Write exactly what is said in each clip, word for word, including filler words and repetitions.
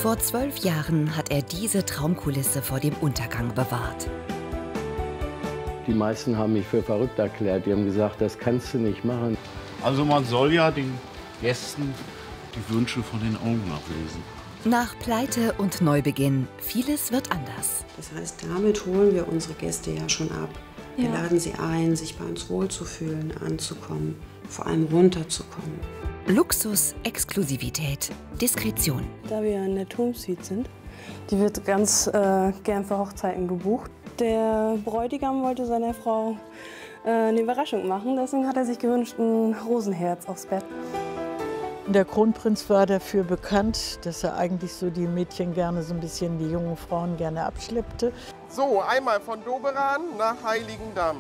Vor zwölf Jahren hat er diese Traumkulisse vor dem Untergang bewahrt. Die meisten haben mich für verrückt erklärt. Die haben gesagt, das kannst du nicht machen. Also man soll ja den Gästen die Wünsche von den Augen ablesen. Nach Pleite und Neubeginn, vieles wird anders. Das heißt, damit holen wir unsere Gäste ja schon ab. Wir Ja. laden sie ein, sich bei uns wohlzufühlen, anzukommen, vor allem runterzukommen. Luxus, Exklusivität, Diskretion. Da wir in der Turmsuite sind, die wird ganz äh, gern für Hochzeiten gebucht. Der Bräutigam wollte seiner Frau äh, eine Überraschung machen, deswegen hat er sich gewünscht, ein Rosenherz aufs Bett. Der Kronprinz war dafür bekannt, dass er eigentlich so die Mädchen gerne so ein bisschen, die jungen Frauen gerne abschleppte. So, einmal von Doberan nach Heiligendamm.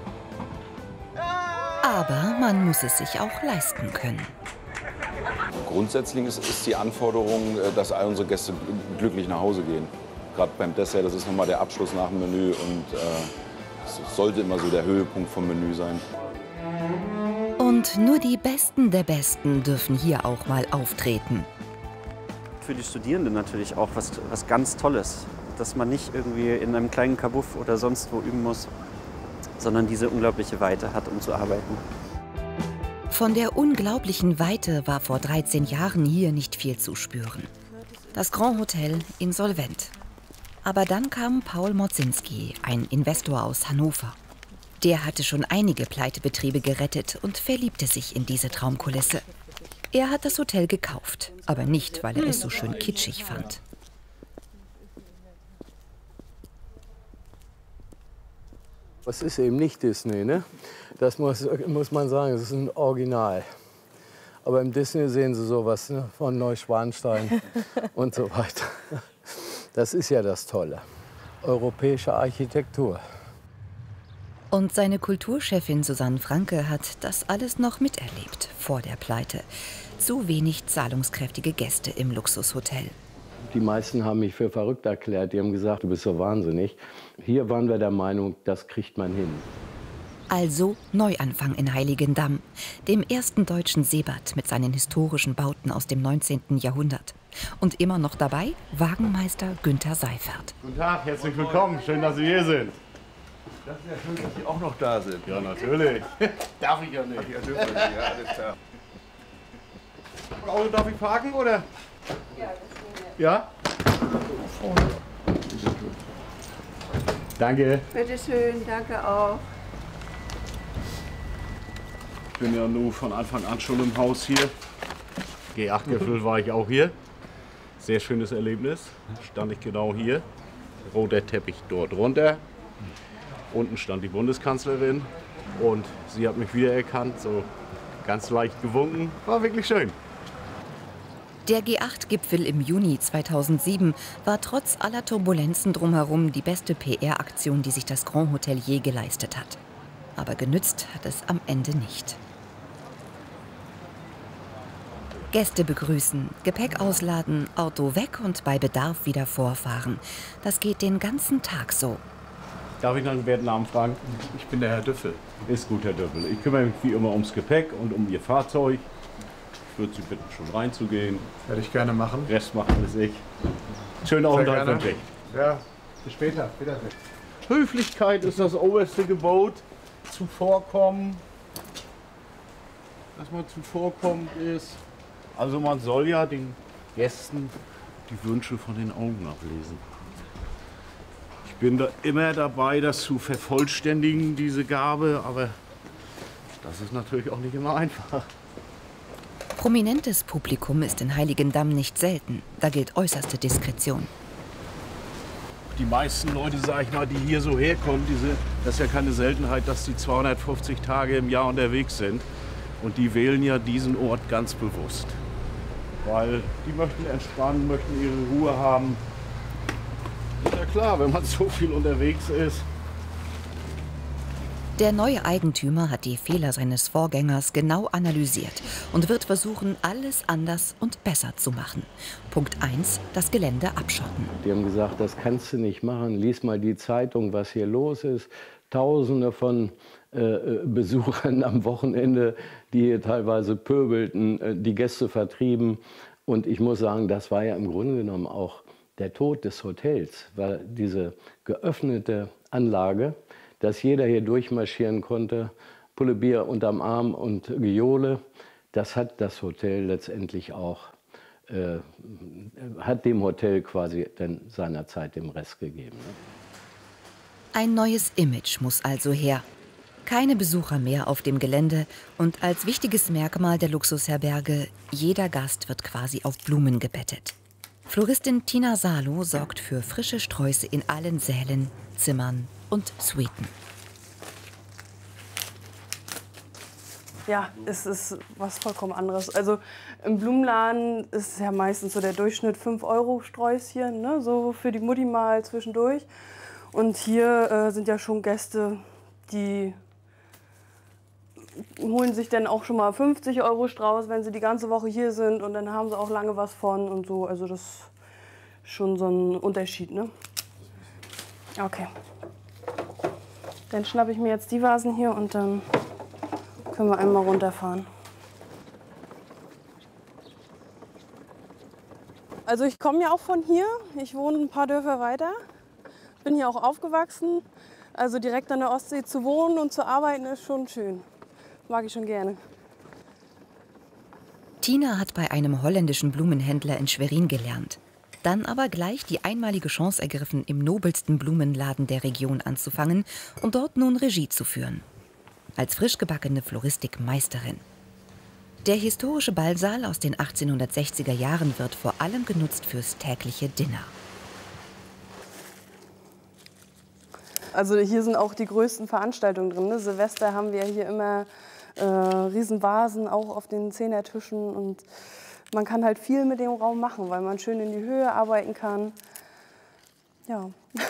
Aber man muss es sich auch leisten können. Grundsätzlich ist, ist die Anforderung, dass all unsere Gäste glücklich nach Hause gehen. Gerade beim Dessert, das ist nochmal der Abschluss nach dem Menü und äh, es sollte immer so der Höhepunkt vom Menü sein. Und nur die Besten der Besten dürfen hier auch mal auftreten. Für die Studierenden natürlich auch was, was ganz Tolles, dass man nicht irgendwie in einem kleinen Kabuff oder sonst wo üben muss, sondern diese unglaubliche Weite hat, um zu arbeiten. Von der unglaublichen Weite war vor dreizehn Jahren hier nicht viel zu spüren. Das Grand Hotel insolvent. Aber dann kam Paul Modzinski, ein Investor aus Hannover. Der hatte schon einige Pleitebetriebe gerettet und verliebte sich in diese Traumkulisse. Er hat das Hotel gekauft, aber nicht, weil er es so schön kitschig fand. Es ist eben nicht Disney, ne? Das muss, muss man sagen, es ist ein Original. Aber im Disney sehen Sie sowas, ne? Von Neuschwanstein und so weiter. Das ist ja das Tolle. Europäische Architektur. Und seine Kulturchefin Susanne Franke hat das alles noch miterlebt, vor der Pleite. Zu wenig zahlungskräftige Gäste im Luxushotel. Die meisten haben mich für verrückt erklärt. Die haben gesagt, du bist so wahnsinnig. Hier waren wir der Meinung, das kriegt man hin. Also Neuanfang in Heiligendamm, dem ersten deutschen Seebad mit seinen historischen Bauten aus dem neunzehnten Jahrhundert. Und immer noch dabei Wagenmeister Günther Seifert. Guten Tag, herzlich willkommen. Schön, dass Sie hier sind. Das ist ja schön, dass Sie auch noch da sind. Ja, natürlich. Darf ich ja nicht. Ja, dürfen Sie, ja, alles klar. Auto darf ich parken, oder? Ja? Danke. Bitte schön, danke auch. Ich bin ja nur von Anfang an schon im Haus hier. G acht Gipfel war ich auch hier. Sehr schönes Erlebnis. Stand ich genau hier. Roter Teppich dort runter. Unten stand die Bundeskanzlerin und sie hat mich wiedererkannt, so ganz leicht gewunken. War wirklich schön. Der G acht Gipfel im Juni zweitausendsieben war trotz aller Turbulenzen drumherum die beste P R-Aktion, die sich das Grand Hotel je geleistet hat. Aber genützt hat es am Ende nicht. Gäste begrüßen, Gepäck ausladen, Auto weg und bei Bedarf wieder vorfahren. Das geht den ganzen Tag so. Darf ich nach dem werten Namen fragen? Ich bin der Herr Düffel. Ist gut, Herr Döppel. Ich kümmere mich wie immer ums Gepäck und um Ihr Fahrzeug. Ich würde Sie bitten, schon reinzugehen. Werde ich gerne machen. Rest macht alles ich. Schönen Aufenthalt wünsche ich. Ja, bis später. Wiedersehen. Höflichkeit ist das oberste Gebot. Zuvorkommen. Dass man zuvorkommend ist. Also man soll ja den Gästen die Wünsche von den Augen ablesen. Ich bin da immer dabei, das zu vervollständigen, diese Gabe, aber das ist natürlich auch nicht immer einfach. Prominentes Publikum ist in Heiligendamm nicht selten. Da gilt äußerste Diskretion. Die meisten Leute, sag ich mal, die hier so herkommen, diese, das ist ja keine Seltenheit, dass die zweihundertfünfzig Tage im Jahr unterwegs sind. Und die wählen ja diesen Ort ganz bewusst. Weil die möchten entspannen, möchten ihre Ruhe haben. Ist ja klar, wenn man so viel unterwegs ist. Der neue Eigentümer hat die Fehler seines Vorgängers genau analysiert und wird versuchen, alles anders und besser zu machen. Punkt eins, das Gelände abschotten. Die haben gesagt, das kannst du nicht machen. Lies mal die Zeitung, was hier los ist. Tausende von äh, Besuchern am Wochenende, die hier teilweise pöbelten, äh, die Gäste vertrieben. Und ich muss sagen, das war ja im Grunde genommen auch der Tod des Hotels, weil diese geöffnete Anlage, dass jeder hier durchmarschieren konnte, Pulle Bier unterm Arm und Gejohle, das hat das Hotel letztendlich auch, äh, hat dem Hotel quasi dann seinerzeit den Rest gegeben. Ne? Ein neues Image muss also her. Keine Besucher mehr auf dem Gelände und als wichtiges Merkmal der Luxusherberge, jeder Gast wird quasi auf Blumen gebettet. Floristin Tina Salo sorgt für frische Sträuße in allen Sälen, Zimmern und Suiten. Ja, es ist was vollkommen anderes. Also im Blumenladen ist ja meistens so der Durchschnitt fünf Euro Sträußchen, ne? So für die Mutti mal zwischendurch. Und hier äh, sind ja schon Gäste, die holen sich dann auch schon mal fünfzig Euro Strauß, wenn sie die ganze Woche hier sind. Und dann haben sie auch lange was von und so. Also das ist schon so ein Unterschied, ne? Okay. Dann schnappe ich mir jetzt die Vasen hier und dann können wir einmal runterfahren. Also ich komme ja auch von hier. Ich wohne ein paar Dörfer weiter. Bin hier auch aufgewachsen. Also direkt an der Ostsee zu wohnen und zu arbeiten ist schon schön. Mag ich schon gerne. Tina hat bei einem holländischen Blumenhändler in Schwerin gelernt. Dann aber gleich die einmalige Chance ergriffen, im nobelsten Blumenladen der Region anzufangen und dort nun Regie zu führen. Als frisch gebackene Floristikmeisterin. Der historische Ballsaal aus den achtzehnhundertsechziger Jahren wird vor allem genutzt fürs tägliche Dinner. Also hier sind auch die größten Veranstaltungen drin. Ne? Silvester haben wir hier immer äh, Riesenvasen, auch auf den Zehnertischen. Und man kann halt viel mit dem Raum machen, weil man schön in die Höhe arbeiten kann. Ja.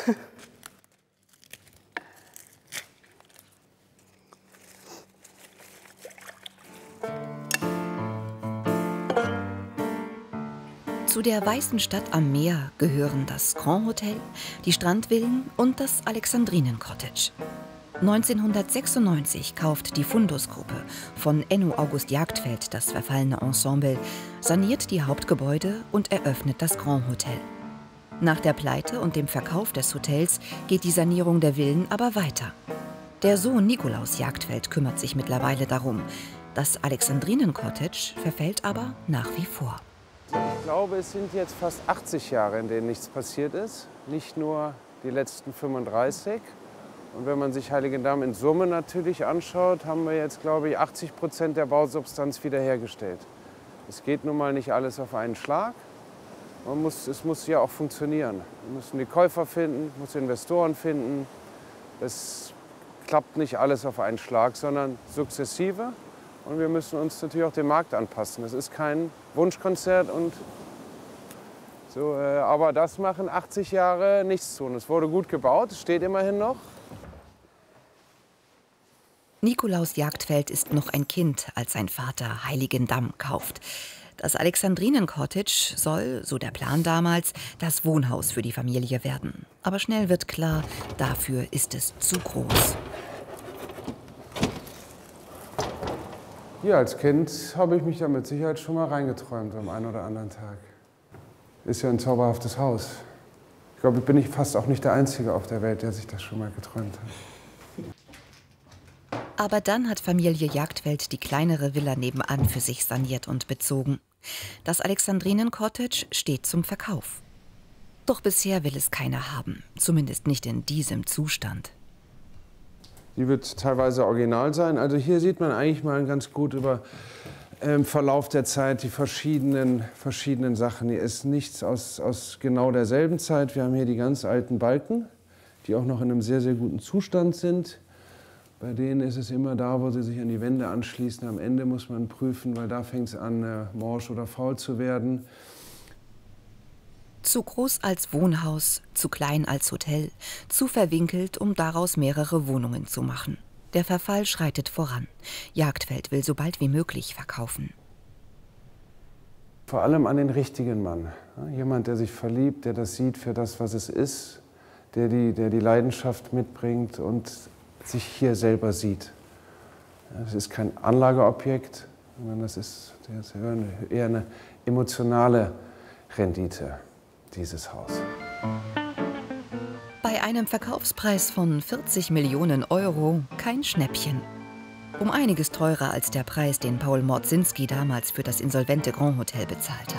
Zu der weißen Stadt am Meer gehören das Grand Hotel, die Strandvillen und das Alexandrinen Cottage. neunzehnhundertsechsundneunzig kauft die Fundus-Gruppe von Enno August Jagdfeld das verfallene Ensemble, saniert die Hauptgebäude und eröffnet das Grand Hotel. Nach der Pleite und dem Verkauf des Hotels geht die Sanierung der Villen aber weiter. Der Sohn Nikolaus Jagdfeld kümmert sich mittlerweile darum. Das Alexandrinen Cottage verfällt aber nach wie vor. Ich glaube, es sind jetzt fast achtzig Jahre, in denen nichts passiert ist. Nicht nur die letzten fünfunddreißig. Und wenn man sich Heiligendamm in Summe natürlich anschaut, haben wir jetzt, glaube ich, achtzig Prozent der Bausubstanz wiederhergestellt. Es geht nun mal nicht alles auf einen Schlag. Man muss, es muss ja auch funktionieren. Wir müssen die Käufer finden, muss Investoren finden. Es klappt nicht alles auf einen Schlag, sondern sukzessive. Und wir müssen uns natürlich auch dem Markt anpassen. Das ist kein Wunschkonzert. Und so, äh, aber das machen achtzig Jahre nichts zu. Und es wurde gut gebaut, es steht immerhin noch. Nikolaus Jagdfeld ist noch ein Kind, als sein Vater Heiligendamm kauft. Das Alexandrinen Cottage soll, so der Plan damals, das Wohnhaus für die Familie werden. Aber schnell wird klar, dafür ist es zu groß. Ja, als Kind habe ich mich da mit Sicherheit schon mal reingeträumt am einen oder anderen Tag. Ist ja ein zauberhaftes Haus. Ich glaube, bin ich fast auch nicht der Einzige auf der Welt, der sich das schon mal geträumt hat. Aber dann hat Familie Jagdfeld die kleinere Villa nebenan für sich saniert und bezogen. Das Alexandrinen Cottage steht zum Verkauf. Doch bisher will es keiner haben, zumindest nicht in diesem Zustand. Die wird teilweise original sein. Also hier sieht man eigentlich mal ganz gut über im Verlauf der Zeit die verschiedenen, verschiedenen Sachen. Hier ist nichts aus, aus genau derselben Zeit. Wir haben hier die ganz alten Balken, die auch noch in einem sehr, sehr guten Zustand sind. Bei denen ist es immer da, wo sie sich an die Wände anschließen. Am Ende muss man prüfen, weil da fängt es an, äh, morsch oder faul zu werden. Zu groß als Wohnhaus, zu klein als Hotel, zu verwinkelt, um daraus mehrere Wohnungen zu machen. Der Verfall schreitet voran. Jagdfeld will so bald wie möglich verkaufen. Vor allem an den richtigen Mann. Jemand, der sich verliebt, der das sieht für das, was es ist, der die, der die Leidenschaft mitbringt und sich hier selber sieht. Es ist kein Anlageobjekt, sondern das ist, das ist eher, eine, emotionale Rendite, dieses Haus. Bei einem Verkaufspreis von vierzig Millionen Euro kein Schnäppchen. Um einiges teurer als der Preis, den Paul Mordzinski damals für das insolvente Grand Hotel bezahlte.